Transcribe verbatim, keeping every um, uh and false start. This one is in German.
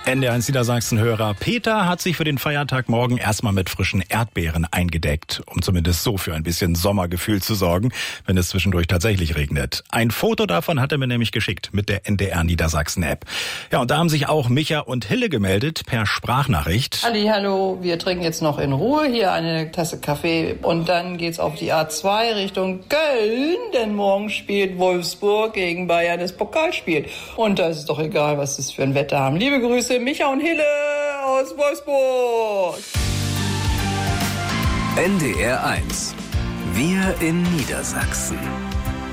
N D R eins Niedersachsen-Hörer Peter hat sich für den Feiertag morgen erstmal mit frischen Erdbeeren eingedeckt, um zumindest so für ein bisschen Sommergefühl zu sorgen, wenn es zwischendurch tatsächlich regnet. Ein Foto davon hat er mir nämlich geschickt mit der N D R Niedersachsen-App. Ja, und da haben sich auch Micha und Hille gemeldet per Sprachnachricht. Halli, hallo, wir trinken jetzt noch in Ruhe hier eine Tasse Kaffee und dann geht's auf die A zwei Richtung Köln, denn morgen spielt Wolfsburg gegen Bayern das Pokalspiel. Und da ist es doch egal, was das für ein Wetter haben. Liebe Grüße, Micha und Hille aus Wolfsburg. N D R eins. Wir in Niedersachsen.